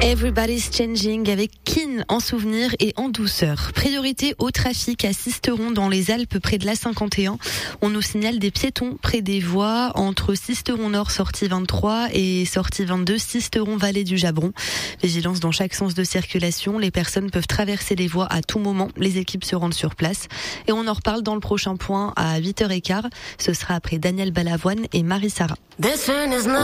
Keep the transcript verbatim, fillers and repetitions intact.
Everybody's Changing avec Keane en souvenir et en douceur. Priorité au trafic à Sisteron dans les Alpes près de l'A cinquante et un. On nous signale des piétons près des voies entre Sisteron Nord sortie vingt-trois et sortie vingt-deux Sisteron Vallée du Jabron. Vigilance dans chaque sens de circulation. Les personnes peuvent traverser les voies à tout moment. Les équipes se rendent sur place. Et on en reparle dans le prochain point à huit heures quinze. Ce sera après Daniel Balavoine et Marie Sarah.